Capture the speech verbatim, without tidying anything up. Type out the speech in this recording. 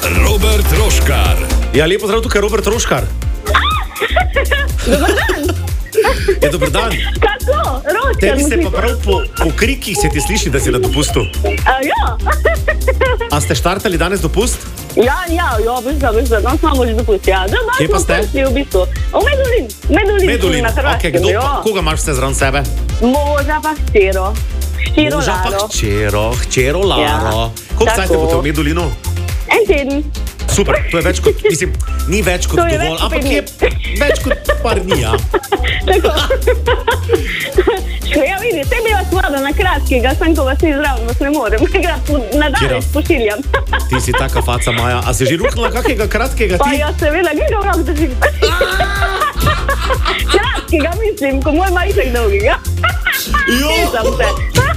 Robert Roškar. Ja, lepo zdrav, tukaj je Robert Roškar. Dobar dan. Je dober dan. Kako? Roškar. Tebi se pa prav po, po krikih se ti sliši, da si na dopustu. A, ja. A ste štartali danes dopust? Ja, ja, ja, veš da, veš da, danes imamo že dopust, ja. Da, Kje pa ste? Prišli v bistvu. V Medulin. Medulin. Medulin. Na Hrvaškem, Okay, kdo, ja. pa, koga imaš vse zraven sebe? Moža pa hčero. Hčero Moža pa Laro. hčero, hčero Laro. Ja, Koliko saj ste tako. boste v Medulinu? En teden. Super, to je več kot, mislim, ni več kot To je dovolj, več kot ampak pet je dni. več kot par dni, ja. Tako. Ja, vidi, te bi vas vada na kratkega, sem ko vas ni zraven, vas ne morem. Na Kira? danes pošiljam. Ti si taka faca, Maja. A si že ruknila kakega kratkega Pa ti? ja, seveda, gledaj, kako držim. Kratkega mislim, ko moj ima itak dolgega. Jo! Nisem se.